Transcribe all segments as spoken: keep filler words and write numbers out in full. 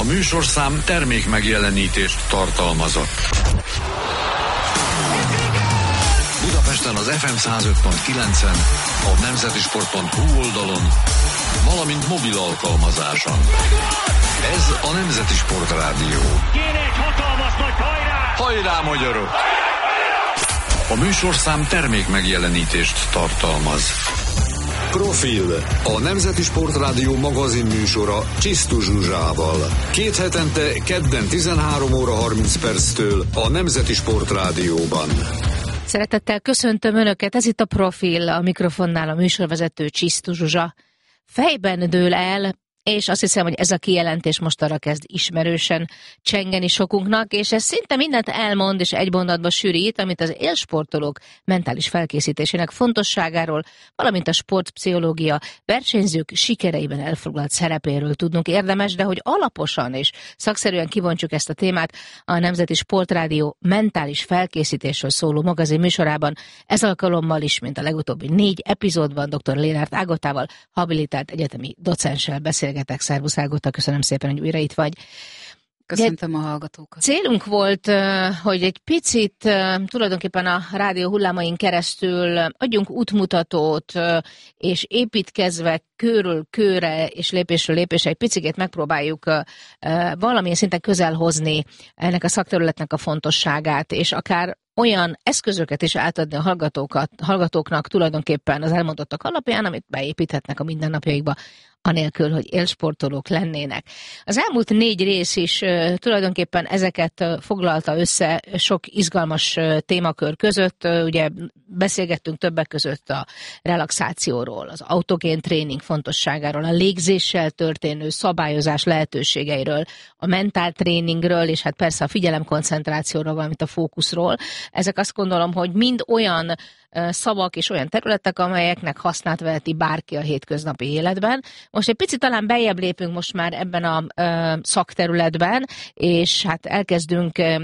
műsorszám termék megjelenítést tartalmazott. Budapesten az ef em száz öt pont kilencen, a nemzetisport pont hu oldalon, valamint mobil alkalmazáson. Ez a Nemzeti Sport Rádió. Kéne egy hatalmas nagy hajrá! Hajrá, magyarok! A műsorszám termék megjelenítést tartalmaz. Profil, a Nemzeti Sport Rádió magazin műsora Csisztus Zsuzsával. Két hetente kedden tizenhárom óra harminc perctől a Nemzeti Sport Rádióban. Szeretettel köszöntöm Önöket, ez itt a Profil, a mikrofonnál a műsorvezető Csisztus Zsuzsa. Fejben dől el, és azt hiszem, hogy ez a kijelentés most arra kezd ismerősen csengeni sokunknak, és ez szinte mindent elmond és egy mondatba sűrít, amit az élsportolók mentális felkészítésének fontosságáról, valamint a sportpszichológia versenyzők sikereiben elfoglalt szerepéről tudnunk érdemes, de hogy alaposan és szakszerűen kivontsuk ezt a témát a Nemzeti Sportrádió mentális felkészítésről szóló magazin műsorában, ez alkalommal is, mint a legutóbbi négy epizódban dr. Lénárt Ágotával, habilitált egyetemi docenssel beszélgetünk. Szervusz Ágota, köszönöm szépen, hogy újra itt vagy. Köszöntöm a hallgatókat. Célunk volt, hogy egy picit tulajdonképpen a rádió hullámain keresztül adjunk útmutatót, és építkezve körül körre és lépésről lépésre egy picit megpróbáljuk valamilyen szinten közel hozni ennek a szakterületnek a fontosságát, és akár olyan eszközöket is átadni a hallgatókat, hallgatóknak tulajdonképpen az elmondottak alapján, amit beépíthetnek a mindennapjaikba, anélkül, hogy élsportolók lennének. Az elmúlt négy rész is uh, tulajdonképpen ezeket uh, foglalta össze sok izgalmas uh, témakör között. Uh, ugye beszélgettünk többek között a relaxációról, az autogén tréning fontosságáról, a légzéssel történő szabályozás lehetőségeiről, a mentál tréningről, és hát persze a figyelemkoncentrációról, valamint a fókuszról. Ezek azt gondolom, hogy mind olyan szavak és olyan területek, amelyeknek hasznát veheti bárki a hétköznapi életben. Most egy picit talán beljebb lépünk most már ebben a ö, szakterületben, és hát elkezdünk ö,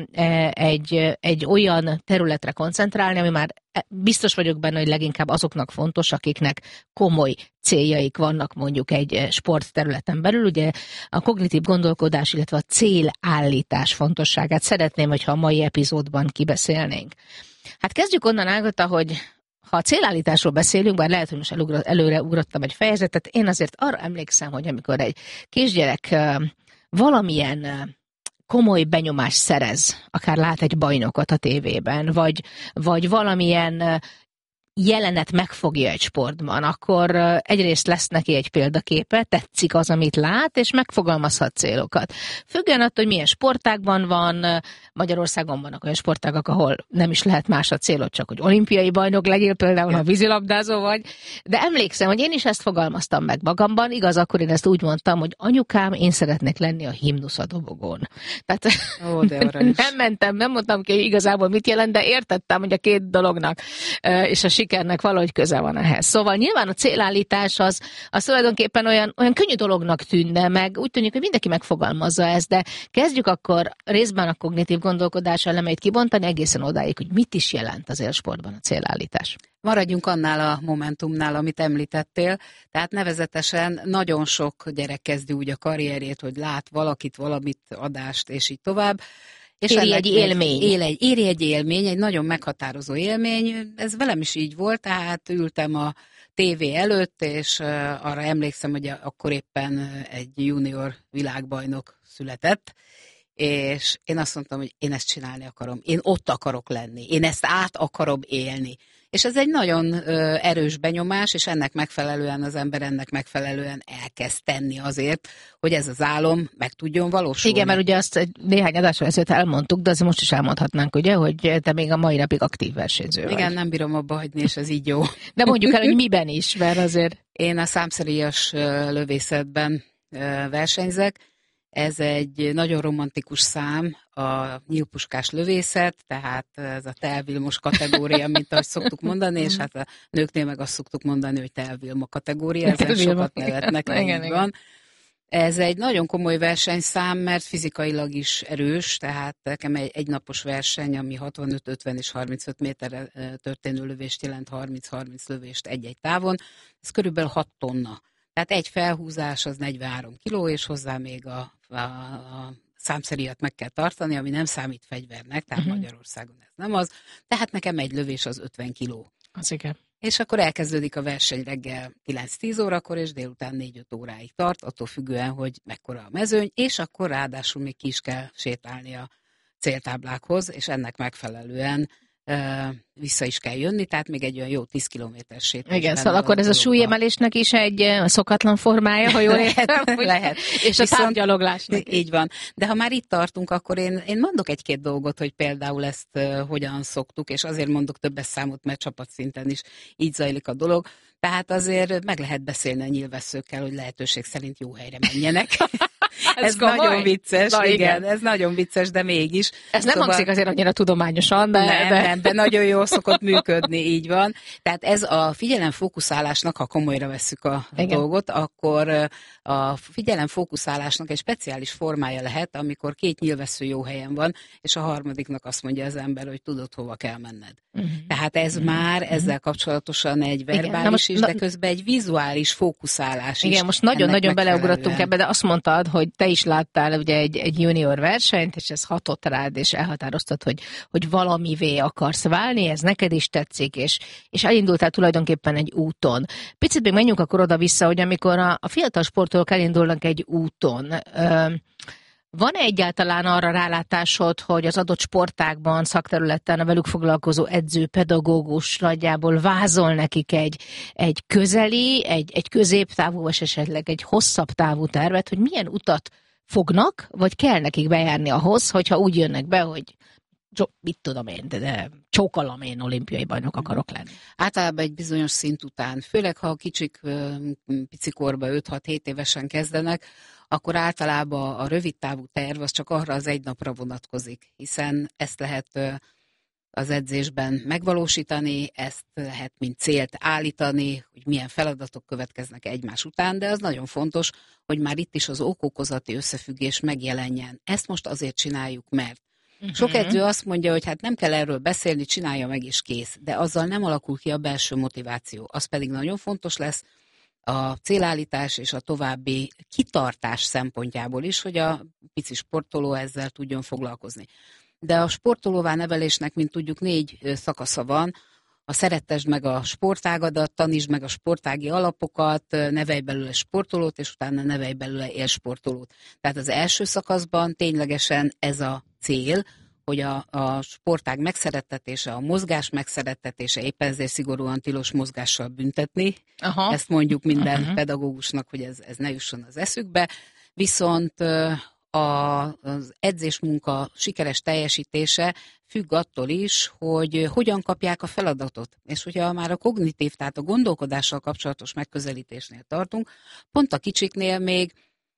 egy, egy olyan területre koncentrálni, ami már biztos vagyok benne, hogy leginkább azoknak fontos, akiknek komoly céljaik vannak mondjuk egy sportterületen belül. Ugye a kognitív gondolkodás, illetve a célállítás fontosságát szeretném, hogyha a mai epizódban kibeszélnénk. Hát kezdjük onnan, Ágota, hogy ha a célállításról beszélünk, bár lehet, hogy most elugra, előre ugrottam egy fejezetet, én azért arra emlékszem, hogy amikor egy kisgyerek uh, valamilyen uh, komoly benyomást szerez, akár lát egy bajnokot a tévében, vagy, vagy valamilyen uh, jelenet megfogja egy sportban, akkor egyrészt lesz neki egy példaképe, tetszik az, amit lát, és megfogalmazhat célokat. Függően attól, hogy milyen sportágban van, Magyarországon vannak olyan sportágak, ahol nem is lehet más a célod, csak hogy olimpiai bajnok legyél, például ha vízilabdázó vagy. De emlékszem, hogy én is ezt fogalmaztam meg magamban, igaz, akkor én ezt úgy mondtam, hogy anyukám, én szeretnék lenni a himnusz a dobogón. Tehát Ó, de nem mentem, nem mondtam ki, hogy igazából mit jelent, de értettem, hogy a két dolognak és a sikernek valahogy köze van ehhez. Szóval nyilván a célállítás az, az tulajdonképpen olyan, olyan könnyű dolognak tűnne, meg úgy tűnik, hogy mindenki megfogalmazza ezt, de kezdjük akkor részben a kognitív gondolkodás elemeit kibontani egészen odáig, hogy mit is jelent az élsportban a célállítás. Maradjunk annál a momentumnál, amit említettél, tehát nevezetesen nagyon sok gyerek kezdi úgy a karrierjét, hogy lát valakit, valamit, adást, és így tovább. És éri egy élmény. Él egy, éri egy élmény, egy nagyon meghatározó élmény. Ez velem is így volt, tehát ültem a tévé előtt, és arra emlékszem, hogy akkor éppen egy junior világbajnok született, és én azt mondtam, hogy én ezt csinálni akarom, én ott akarok lenni, én ezt át akarom élni. És ez egy nagyon ö, erős benyomás, és ennek megfelelően az ember ennek megfelelően elkezd tenni azért, hogy ez az álom meg tudjon valósulni. Igen, mert ugye azt egy néhány adásra ezelőtt elmondtuk, de azért most is elmondhatnánk, ugye, hogy te még a mai napig aktív versenyző vagy. Igen, nem bírom abba hagyni, és ez így jó. De mondjuk el, hogy miben is, mert azért... Én a számszeríjas lövészetben versenyzek. Ez egy nagyon romantikus szám, a nyílpuskás lövészet, tehát ez a telvilmos kategória, mint ahogy szoktuk mondani, és hát a nőknél meg azt szoktuk mondani, hogy telvilma kategória, ezen sokat nevetnek, igen, van. Ez egy nagyon komoly versenyszám, mert fizikailag is erős, tehát nekem egy egynapos verseny, ami hatvanöt, ötven és harmincöt méterre történő lövést jelent, harminc-harminc lövést egy-egy távon, ez körülbelül hat tonna. Tehát egy felhúzás az negyvenhárom kiló, és hozzá még a, a, a számszeríjat meg kell tartani, ami nem számít fegyvernek, tehát uh-huh. Magyarországon ez nem az. Tehát nekem egy lövés az ötven kiló. Az igen. És akkor elkezdődik a verseny reggel kilenc-tíz órakor, és délután négy-öt óráig tart, attól függően, hogy mekkora a mezőny, és akkor ráadásul még ki is kell sétálni a céltáblákhoz, és ennek megfelelően uh, vissza is kell jönni, tehát még egy olyan jó tíz kilométeres sétál. Igen, szóval akkor ez a súlyemelésnek is egy szokatlan formája, ha jól értem. Lehet, lehet. És a távgyaloglásnak. Így van. De ha már itt tartunk, akkor én, én mondok egy-két dolgot, hogy például ezt uh, hogyan szoktuk, és azért mondok többes számot, mert csapatszinten is így zajlik a dolog. Tehát azért meg lehet beszélni a nyilvesszőkkel, hogy lehetőség szerint jó helyre menjenek. ez ez nagyon vicces, Na, igen, igen, ez nagyon vicces, de mégis. Ez nem szóval... hangzik azért annyira tudományosan, de... Nem, de... nem, de nagyon jól szokott működni, így van. Tehát ez a figyelemfókuszálásnak, ha komolyra vesszük a igen. dolgot, akkor a figyelemfókuszálásnak egy speciális formája lehet, amikor két nyilvessző jó helyen van, és a harmadiknak azt mondja az ember, hogy tudod, hova kell menned. Uh-huh. Tehát ez uh-huh. már ezzel kapcsolatosan egy verbális is, de közben egy vizuális fókuszálás igen, is. Igen, most nagyon-nagyon beleugrottunk ebbe, de azt mondtad, hogy te is láttál ugye egy, egy junior versenyt, és ez hatott rád, és elhatároztad, hogy, hogy valamivé akarsz válni, ez neked is tetszik, és, és elindultál tulajdonképpen egy úton. Picit még menjünk akkor oda-vissza, hogy amikor a, a fiatal sportolók elindulnak egy úton, ö, van-e egyáltalán arra rálátásod, hogy az adott sportágban, szakterületen a velük foglalkozó edző, pedagógus nagyjából vázol nekik egy, egy közeli, egy, egy középtávú, vagy esetleg egy hosszabb távú tervet, hogy milyen utat fognak, vagy kell nekik bejárni ahhoz, hogyha úgy jönnek be, hogy mit tudom én, de, de csókolom én olimpiai bajnok akarok lenni. Általában egy bizonyos szint után, főleg ha a kicsik picikorba öt-hat-hét évesen kezdenek, akkor általában a rövid távú terv az csak arra az egy napra vonatkozik, hiszen ezt lehet az edzésben megvalósítani, ezt lehet mint célt állítani, hogy milyen feladatok következnek egymás után, de az nagyon fontos, hogy már itt is az ok-okozati összefüggés megjelenjen. Ezt most azért csináljuk, mert uh-huh. sok edző azt mondja, hogy hát nem kell erről beszélni, csinálja meg és kész, de azzal nem alakul ki a belső motiváció. Az pedig nagyon fontos lesz a célállítás és a további kitartás szempontjából is, hogy a pici sportoló ezzel tudjon foglalkozni. De a sportolóvá nevelésnek, mint tudjuk, négy szakasza van. A szerettesd meg a sportágadat, tanítsd meg a sportági alapokat, nevelj belőle sportolót, és utána nevelj belőle élsportolót. Tehát az első szakaszban ténylegesen ez a cél, hogy a, a sportág megszerettetése, a mozgás megszerettetése, éppen ezért szigorúan tilos mozgással büntetni. Aha. Ezt mondjuk minden uh-huh. pedagógusnak, hogy ez, ez ne jusson az eszükbe. Viszont a, az edzésmunka sikeres teljesítése függ attól is, hogy hogyan kapják a feladatot. És hogyha már a kognitív, tehát a gondolkodással kapcsolatos megközelítésnél tartunk, pont a kicsiknél még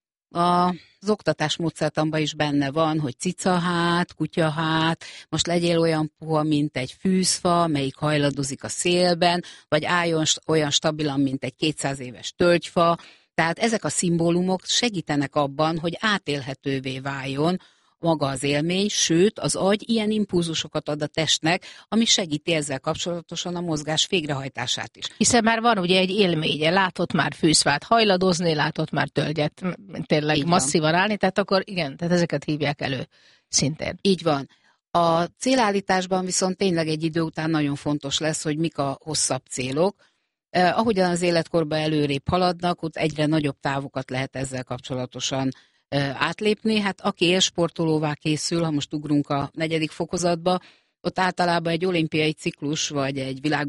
az oktatás módszertanban is benne van, hogy cicahát, kutyahát, most legyél olyan puha, mint egy fűzfa, melyik hajladozik a szélben, vagy álljon olyan stabilan, mint egy kétszáz éves tölgyfa. Tehát ezek a szimbólumok segítenek abban, hogy átélhetővé váljon maga az élmény, sőt, az agy ilyen impulzusokat ad a testnek, ami segíti ezzel kapcsolatosan a mozgás végrehajtását is. Hiszen már van ugye egy élménye, látott már fűszfát hajladozni, látott már tölgyet tényleg így masszívan van. Állni, tehát akkor igen, tehát ezeket hívják elő szintén. Így van. A célállításban viszont tényleg egy idő után nagyon fontos lesz, hogy mik a hosszabb célok. Eh, ahogyan az életkorban előrébb haladnak, ott egyre nagyobb távokat lehet ezzel kapcsolatosan átlépni. Hát aki élsportolóvá készül, ha most ugrunk a negyedik fokozatba, ott általában egy olimpiai ciklus, vagy egy világ